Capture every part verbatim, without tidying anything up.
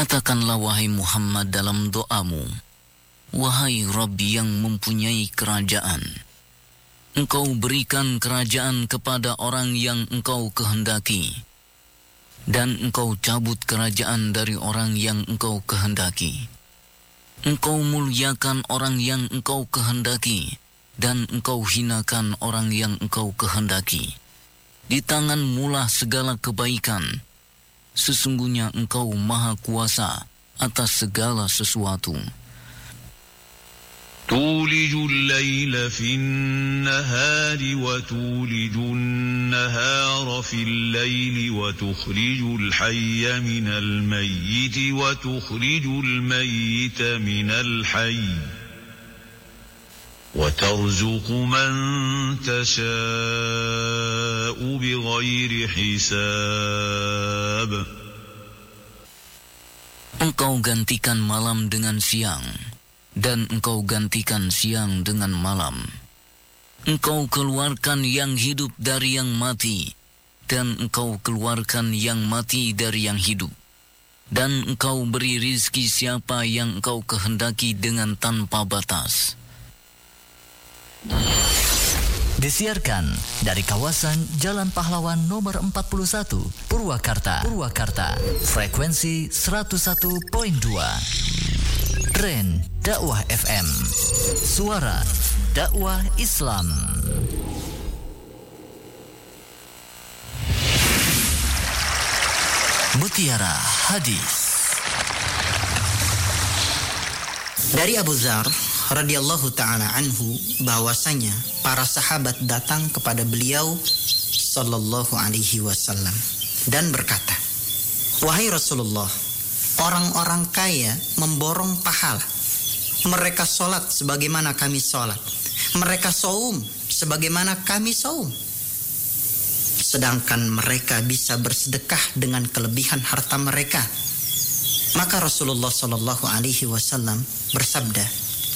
Katakanlah wahai Muhammad dalam doamu, wahai Rabbi yang mempunyai kerajaan, Engkau berikan kerajaan kepada orang yang Engkau kehendaki, dan Engkau cabut kerajaan dari orang yang Engkau kehendaki. Engkau muliakan orang yang Engkau kehendaki, dan Engkau hinakan orang yang Engkau kehendaki. Di tangan-Mu lah segala kebaikan. Sesungguhnya Engkau Maha Kuasa atas segala sesuatu. تولج الليل في النهار وتولج النهار في الليل وتخرج الحي من الميت وتخرج الميت من الحي وترزق من تشاء بغير حساب. Engkau gantikan malam dengan siang, dan Engkau gantikan siang dengan malam. Engkau keluarkan yang hidup dari yang mati, dan Engkau keluarkan yang mati dari yang hidup. Dan Engkau beri rizki siapa yang Engkau kehendaki dengan tanpa batas. Disiarkan dari kawasan Jalan Pahlawan nomor empat puluh satu, Purwakarta. Purwakarta. Frekuensi seratus satu koma dua. Tren Dakwah F M. Suara dakwah Islam. Mutiara Hadis. Dari Abu Dzar radhiyallahu taala anhu bahwasanya para sahabat datang kepada beliau sallallahu alaihi wasallam dan berkata, "Wahai Rasulullah, orang-orang kaya memborong pahala. Mereka sholat sebagaimana kami sholat. Mereka saum sebagaimana kami saum. Sedangkan mereka bisa bersedekah dengan kelebihan harta mereka." Maka Rasulullah sallallahu alaihi wasallam bersabda,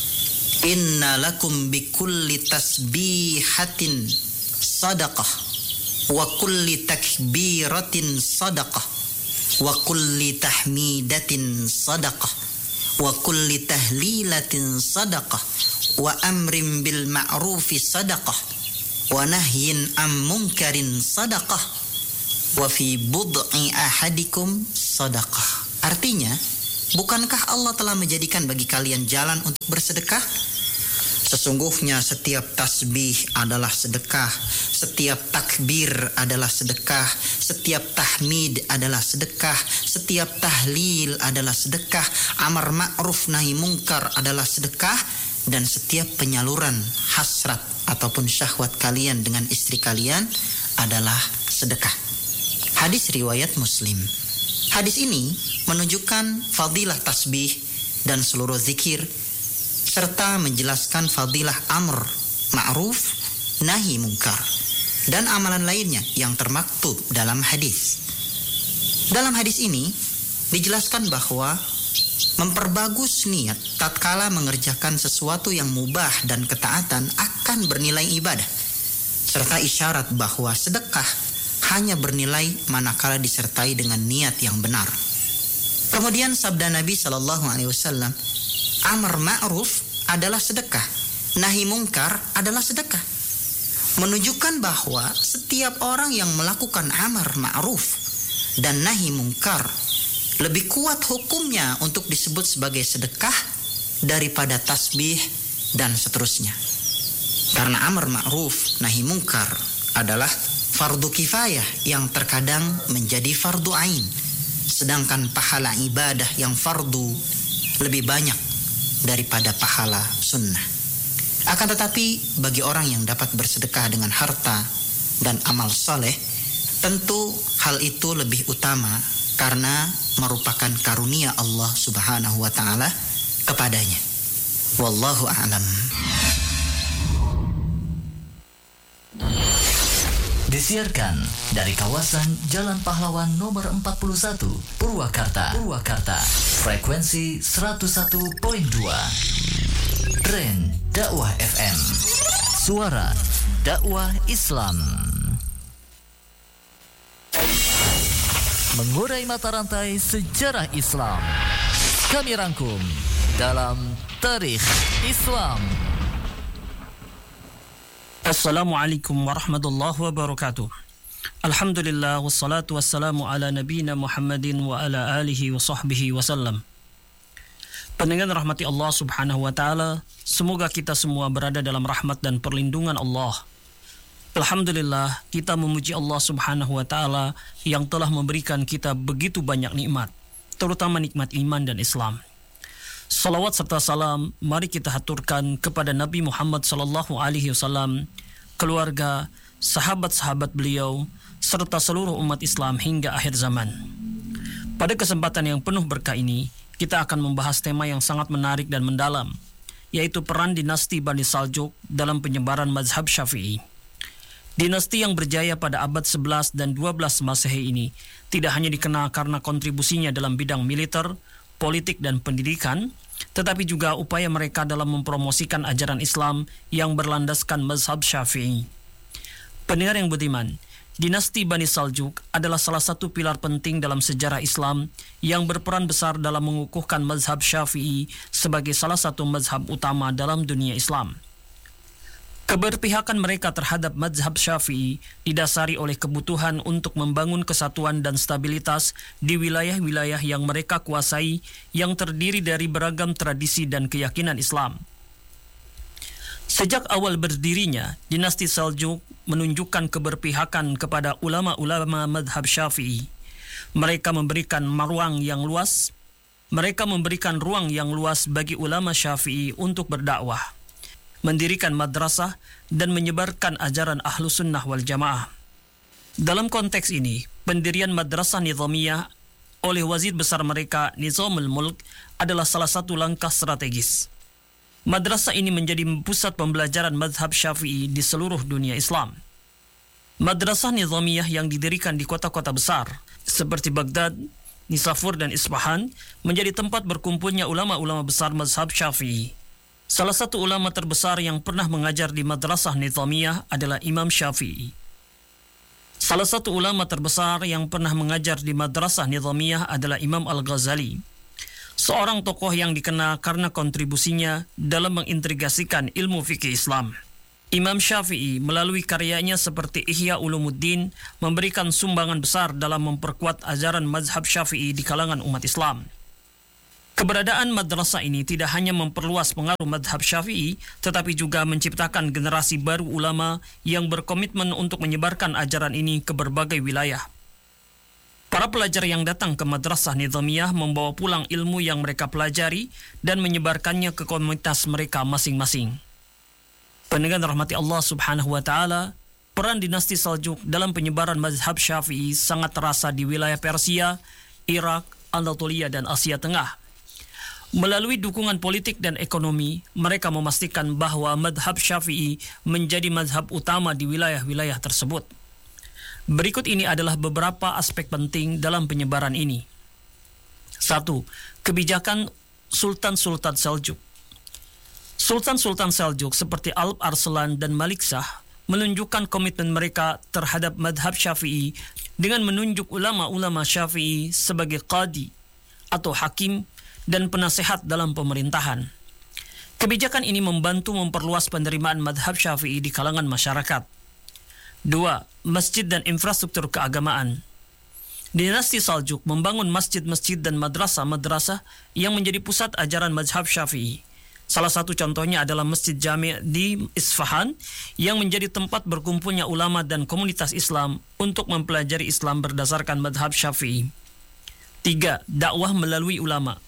"Inna lakum bikulli tasbihatin sadaqah wa kulli takbiratin sadaqah wa kulli tahmidatin sadaqah wa kulli tahlilatin sadaqah wa amrin bil ma'rufi sadaqah wa nahyin am munkarin sadaqah wa fi bud'i ahadikum sadaqah." Artinya, bukankah Allah telah menjadikan bagi kalian jalan untuk bersedekah? Sesungguhnya setiap tasbih adalah sedekah, setiap takbir adalah sedekah, setiap tahmid adalah sedekah, setiap tahlil adalah sedekah, amar ma'ruf nahi mungkar adalah sedekah, dan setiap penyaluran hasrat ataupun syahwat kalian dengan istri kalian adalah sedekah. Hadis riwayat Muslim. Hadis ini menunjukkan fadilah tasbih dan seluruh zikir, serta menjelaskan fadilah amr ma'ruf nahi mungkar dan amalan lainnya yang termaktub dalam hadis. Dalam hadis ini dijelaskan bahwa memperbagus niat tatkala mengerjakan sesuatu yang mubah dan ketaatan akan bernilai ibadah, serta isyarat bahwa sedekah hanya bernilai manakala disertai dengan niat yang benar. Kemudian sabda Nabi Shallallahu Alaihi Wasallam, amar ma'ruf adalah sedekah, nahi mungkar adalah sedekah, menunjukkan bahwa setiap orang yang melakukan amar ma'ruf dan nahi mungkar lebih kuat hukumnya untuk disebut sebagai sedekah daripada tasbih dan seterusnya. Karena amar ma'ruf nahi mungkar adalah fardu kifayah yang terkadang menjadi fardu ain, sedangkan pahala ibadah yang fardu lebih banyak daripada pahala sunnah. Akan tetapi bagi orang yang dapat bersedekah dengan harta dan amal soleh, tentu hal itu lebih utama karena merupakan karunia Allah Subhanahu wa taala kepadanya. Wallahu a'lam. Disiarkan dari kawasan Jalan Pahlawan nomor empat puluh satu, Purwakarta. Purwakarta. Frekuensi seratus satu koma dua. Tren Dakwah F M. Suara dakwah Islam. mengurai mata rantai sejarah Islam. Kami rangkum dalam Tarikh Islam. Assalamualaikum warahmatullahi wabarakatuh. Alhamdulillah wassalatu wassalamu ala nabiyina Muhammadin wa ala alihi wa sahbihi wasallam. Pendengar rahmati Allah subhanahu wa ta'ala, semoga kita semua berada dalam rahmat dan perlindungan Allah. Alhamdulillah, kita memuji Allah subhanahu wa ta'ala yang telah memberikan kita begitu banyak nikmat, terutama nikmat iman dan Islam. Salawat serta salam mari kita haturkan kepada Nabi Muhammad sallallahu alaihi wasallam, keluarga, sahabat-sahabat beliau, serta seluruh umat Islam hingga akhir zaman. Pada kesempatan yang penuh berkah ini, kita akan membahas tema yang sangat menarik dan mendalam, yaitu peran dinasti Bani Saljuk dalam penyebaran mazhab Syafi'i. Dinasti yang berjaya pada abad sebelas dan dua belas Masehi ini tidak hanya dikenal karena kontribusinya dalam bidang militer, politik dan pendidikan, tetapi juga upaya mereka dalam mempromosikan ajaran Islam yang berlandaskan mazhab Syafi'i. Pendengar yang budiman, dinasti Bani Saljuk adalah salah satu pilar penting dalam sejarah Islam yang berperan besar dalam mengukuhkan mazhab Syafi'i sebagai salah satu mazhab utama dalam dunia Islam. Keberpihakan mereka terhadap mazhab Syafi'i didasari oleh kebutuhan untuk membangun kesatuan dan stabilitas di wilayah-wilayah yang mereka kuasai yang terdiri dari beragam tradisi dan keyakinan Islam. Sejak awal berdirinya, dinasti Saljuk menunjukkan keberpihakan kepada ulama-ulama mazhab Syafi'i. Mereka memberikan ruang yang luas, mereka memberikan ruang yang luas bagi ulama Syafi'i untuk berdakwah, mendirikan madrasah, dan menyebarkan ajaran Ahlus Sunnah wal Jamaah. Dalam konteks ini, pendirian Madrasah Nizamiyah oleh wazir besar mereka Nizamul Mulk adalah salah satu langkah strategis. Madrasah ini menjadi pusat pembelajaran mazhab Syafi'i di seluruh dunia Islam. Madrasah Nizamiyah yang didirikan di kota-kota besar seperti Baghdad, Nisapur, dan Isfahan menjadi tempat berkumpulnya ulama-ulama besar mazhab Syafi'i. Salah satu ulama terbesar yang pernah mengajar di Madrasah Nizamiyah adalah Imam Syafi'i. Salah satu ulama terbesar yang pernah mengajar di Madrasah Nizamiyah adalah Imam Al-Ghazali, seorang tokoh yang dikenal karena kontribusinya dalam mengintegrasikan ilmu fikih Islam. Imam Syafi'i melalui karyanya seperti Ihya Ulumuddin memberikan sumbangan besar dalam memperkuat ajaran mazhab Syafi'i di kalangan umat Islam. Keberadaan madrasah ini tidak hanya memperluas pengaruh mazhab Syafi'i, tetapi juga menciptakan generasi baru ulama yang berkomitmen untuk menyebarkan ajaran ini ke berbagai wilayah. Para pelajar yang datang ke Madrasah Nizamiyah membawa pulang ilmu yang mereka pelajari dan menyebarkannya ke komunitas mereka masing-masing. Pendengar rahmati Allah subhanahu wa ta'ala, peran dinasti Saljuk dalam penyebaran mazhab Syafi'i sangat terasa di wilayah Persia, Irak, Anatolia, dan Asia Tengah. Melalui dukungan politik dan ekonomi, mereka memastikan bahwa mazhab Syafi'i menjadi mazhab utama di wilayah-wilayah tersebut. Berikut ini adalah beberapa aspek penting dalam penyebaran ini. Satu, kebijakan Sultan-Sultan Saljuk. Sultan-Sultan Saljuk seperti Alp Arslan dan Malik Shah menunjukkan komitmen mereka terhadap mazhab Syafi'i dengan menunjuk ulama-ulama Syafi'i sebagai qadi atau hakim dan penasehat dalam pemerintahan. Kebijakan ini membantu memperluas penerimaan mazhab Syafi'i di kalangan masyarakat. Dua, masjid dan infrastruktur keagamaan. Dinasti Saljuk membangun masjid-masjid dan madrasah-madrasah yang menjadi pusat ajaran mazhab Syafi'i. Salah satu contohnya adalah Masjid Jami' di Isfahan yang menjadi tempat berkumpulnya ulama dan komunitas Islam untuk mempelajari Islam berdasarkan mazhab Syafi'i. Tiga, dakwah melalui ulama.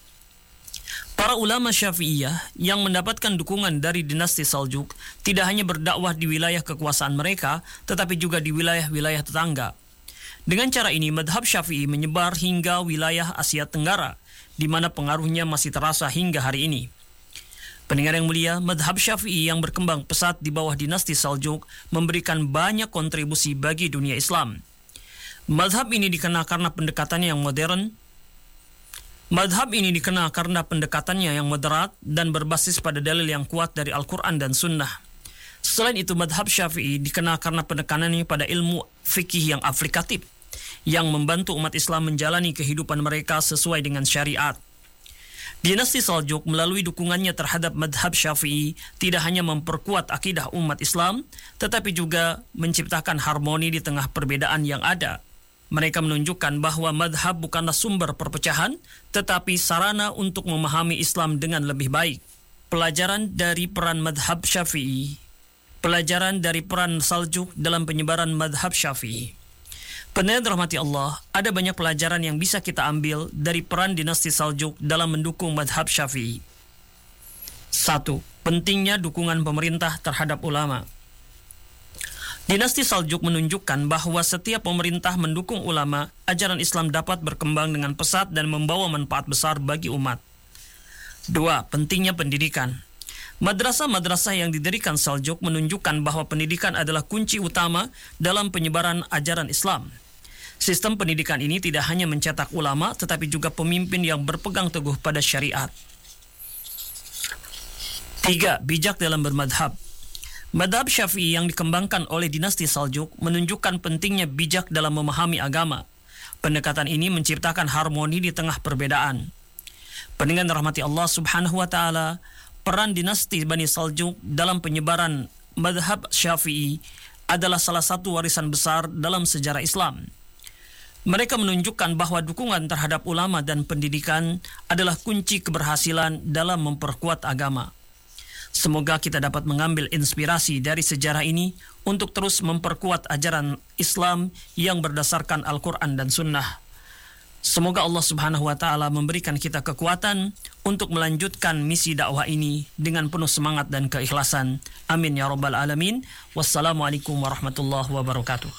Para ulama Syafi'iyah yang mendapatkan dukungan dari dinasti Saljuk tidak hanya berdakwah di wilayah kekuasaan mereka, tetapi juga di wilayah-wilayah tetangga. Dengan cara ini, mazhab Syafi'i menyebar hingga wilayah Asia Tenggara, di mana pengaruhnya masih terasa hingga hari ini. Pendengar yang mulia, mazhab Syafi'i yang berkembang pesat di bawah dinasti Saljuk memberikan banyak kontribusi bagi dunia Islam. Mazhab ini dikenal karena pendekatannya yang modern, Madhab ini dikenal karena pendekatannya yang moderat dan berbasis pada dalil yang kuat dari Al-Quran dan Sunnah. Selain itu, madhab Syafi'i dikenal karena penekanannya pada ilmu fikih yang aplikatif, yang membantu umat Islam menjalani kehidupan mereka sesuai dengan syariat. Dinasti Saljuk melalui dukungannya terhadap madhab Syafi'i tidak hanya memperkuat akidah umat Islam, tetapi juga menciptakan harmoni di tengah perbedaan yang ada. Mereka menunjukkan bahwa madhab bukanlah sumber perpecahan, tetapi sarana untuk memahami Islam dengan lebih baik. Pelajaran dari peran madhab Syafi'i. Pelajaran dari peran Saljuk dalam penyebaran madhab Syafi'i. Pendengar dirahmati Allah, ada banyak pelajaran yang bisa kita ambil dari peran dinasti Saljuk dalam mendukung madhab Syafi'i. Satu, pentingnya dukungan pemerintah terhadap ulama. Dinasti Saljuk menunjukkan bahwa setiap pemerintah mendukung ulama, ajaran Islam dapat berkembang dengan pesat dan membawa manfaat besar bagi umat. Dua, pentingnya pendidikan. Madrasah-madrasah yang didirikan Saljuk menunjukkan bahwa pendidikan adalah kunci utama dalam penyebaran ajaran Islam. Sistem pendidikan ini tidak hanya mencetak ulama, tetapi juga pemimpin yang berpegang teguh pada syariat. Tiga, bijak dalam bermadhab. Madhab Syafi'i yang dikembangkan oleh dinasti Saljuk menunjukkan pentingnya bijak dalam memahami agama. Pendekatan ini menciptakan harmoni di tengah perbedaan. Pendengar rahmati Allah Subhanahu wa taala, peran dinasti Bani Saljuk dalam penyebaran madhab Syafi'i adalah salah satu warisan besar dalam sejarah Islam. Mereka menunjukkan bahwa dukungan terhadap ulama dan pendidikan adalah kunci keberhasilan dalam memperkuat agama. Semoga kita dapat mengambil inspirasi dari sejarah ini untuk terus memperkuat ajaran Islam yang berdasarkan Al-Quran dan Sunnah. Semoga Allah Subhanahu wa taala memberikan kita kekuatan untuk melanjutkan misi dakwah ini dengan penuh semangat dan keikhlasan. Amin ya rabbal alamin. Wassalamualaikum warahmatullahi wabarakatuh.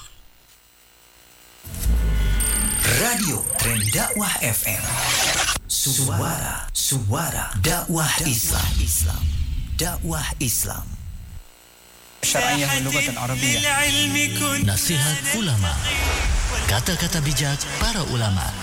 Radio Tren Dakwah F M. Suara, suara dakwah Islam. Islam. Dakwah Islam. Syar'iyyah Lughatan Arabiyyah. Nasihat ulama. Kata-kata bijak para ulama.